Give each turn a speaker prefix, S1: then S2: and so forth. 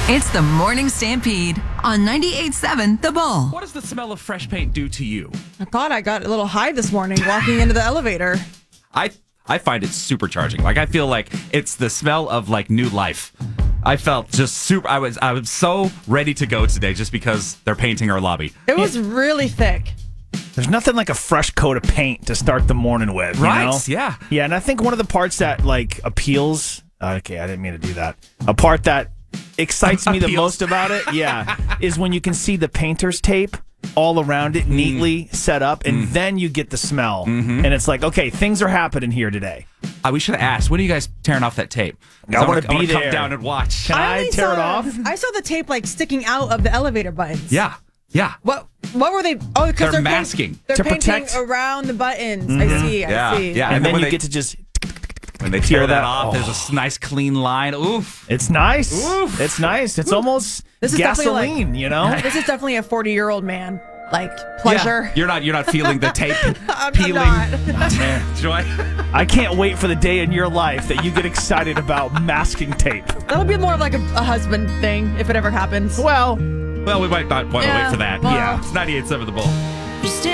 S1: It's the Morning Stampede on 98.7 The Bull.
S2: What does the smell of fresh paint do to you?
S3: I thought I got a little high this morning walking into the elevator.
S2: I find it supercharging. Like, I feel like it's the smell of like new life. I felt just super. I was so ready to go today just because they're painting our lobby.
S3: It was really thick.
S4: There's nothing like a fresh coat of paint to start the morning with,
S2: Right?
S4: You know?
S2: Yeah.
S4: Yeah, and I think one of the parts that like appeals. Okay, I didn't mean to do that. A part that excites me the most about it, is when you can see the painter's tape all around it, neatly set up, and then you get the smell, and it's like, okay, things are happening here today.
S2: We should have asked. When are you guys tearing off that tape?
S4: I want to be there.
S2: Come down and watch.
S4: Can I
S3: only
S4: tear it
S3: saw-
S4: off?
S3: I saw the tape like sticking out of the elevator buttons.
S2: Yeah.
S3: What were they? Oh, because
S2: They're masking.
S3: They're
S4: To
S3: painting
S4: protect.
S3: around the buttons. I see.
S2: Yeah.
S3: I see.
S2: Yeah.
S4: And then
S2: when
S4: you
S2: they
S4: get to just.
S2: when they tear that
S4: that
S2: off,
S4: off.
S2: there's a nice clean line. Oof.
S4: It's nice.
S2: Oof.
S4: It's nice. It's almost
S3: This is definitely
S4: gasoline, you know?
S3: This is definitely a 40-year-old man pleasure.
S2: Yeah. You're not feeling the tape
S3: I'm
S2: peeling.
S3: not.
S2: Joy.
S4: I can't wait for the day in your life that you get excited about masking tape.
S3: That'll be more of like a husband thing if it ever happens.
S4: Well,
S2: Well, we might not want to
S3: Yeah,
S2: wait for that.
S3: well.
S2: Yeah. It's 98.7 The Bull.